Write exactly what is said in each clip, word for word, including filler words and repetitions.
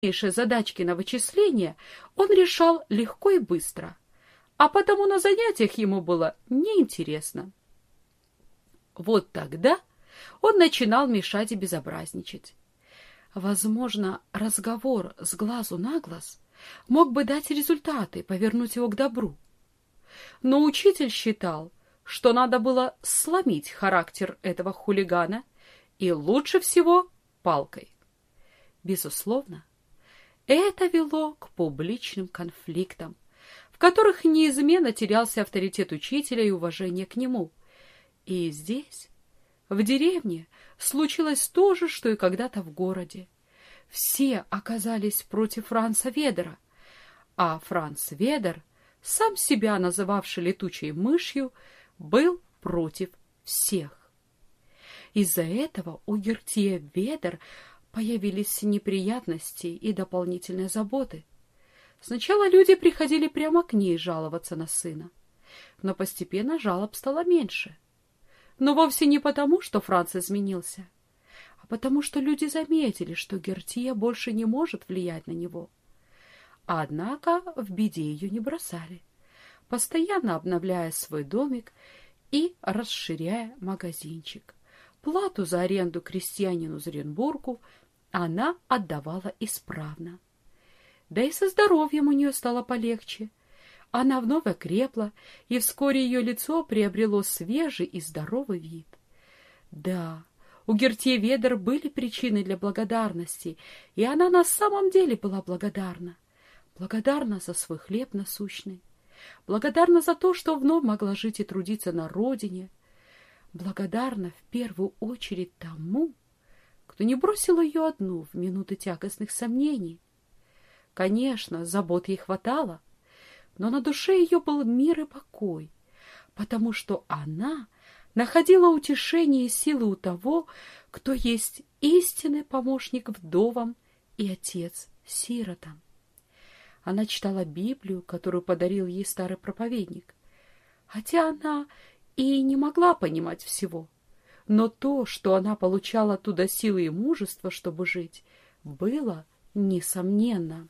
Труднейшие задачки на вычисление он решал легко и быстро, а потому на занятиях ему было неинтересно. Вот тогда он начинал мешать и безобразничать. Возможно, разговор с глазу на глаз мог бы дать результаты, повернуть его к добру. Но учитель считал, что надо было сломить характер этого хулигана, и лучше всего палкой. Безусловно, это вело к публичным конфликтам, в которых неизменно терялся авторитет учителя и уважение к нему. И здесь, в деревне, случилось то же, что и когда-то в городе. Все оказались против Франца Ведера, а Франц Ведер, сам себя называвший летучей мышью, был против всех. Из-за этого у Гертье Ведер появились неприятности и дополнительные заботы. Сначала люди приходили прямо к ней жаловаться на сына, но постепенно жалоб стало меньше. Но вовсе не потому, что Франц изменился, а потому что люди заметили, что Гертье больше не может влиять на него. Однако в беде ее не бросали, постоянно обновляя свой домик и расширяя магазинчик. Плату за аренду крестьянину Зеренбургу она отдавала исправно. Да и со здоровьем у нее стало полегче. Она вновь окрепла, и вскоре ее лицо приобрело свежий и здоровый вид. Да, у Гертье Ведер были причины для благодарности, и она на самом деле была благодарна. Благодарна за свой хлеб насущный, благодарна за то, что вновь могла жить и трудиться на родине, благодарна в первую очередь тому, кто не бросил ее одну в минуты тягостных сомнений. Конечно, забот ей хватало, но на душе ее был мир и покой, потому что она находила утешение и силы у того, кто есть истинный помощник вдовам и отец сиротам. Она читала Библию, которую подарил ей старый проповедник, хотя она и не могла понимать всего. Но то, что она получала оттуда силы и мужество, чтобы жить, было несомненно.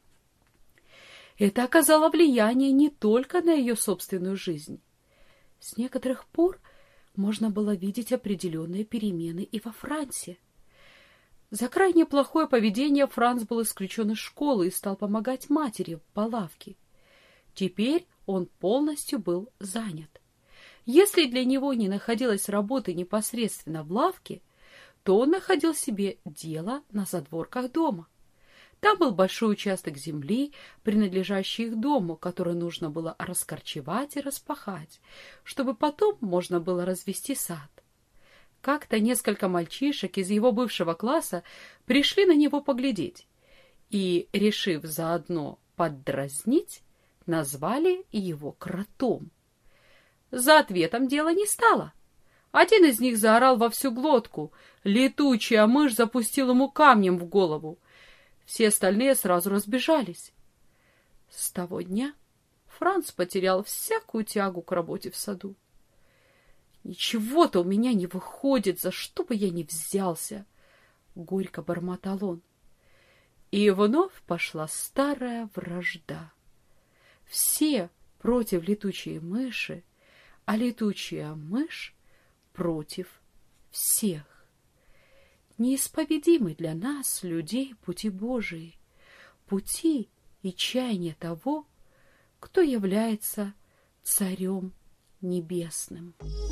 Это оказало влияние не только на ее собственную жизнь. С некоторых пор можно было видеть определенные перемены и во Франце. За крайне плохое поведение Франц был исключен из школы и стал помогать матери по лавке. Теперь он полностью был занят. Если для него не находилось работы непосредственно в лавке, то он находил себе дело на задворках дома. Там был большой участок земли, принадлежащий их дому, который нужно было раскорчевать и распахать, чтобы потом можно было развести сад. Как-то несколько мальчишек из его бывшего класса пришли на него поглядеть и, решив заодно поддразнить, назвали его кротом. За ответом дело не стало. Один из них заорал во всю глотку. Летучая мышь запустила ему камнем в голову. Все остальные сразу разбежались. С того дня Франц потерял всякую тягу к работе в саду. «Ничего-то у меня не выходит, за что бы я ни взялся!» — горько бормотал он. И вновь пошла старая вражда. Все против летучей мыши, а летучая мышь против всех. Неисповедимы для нас, людей, пути Божии, пути и чаяния того, кто является Царем Небесным.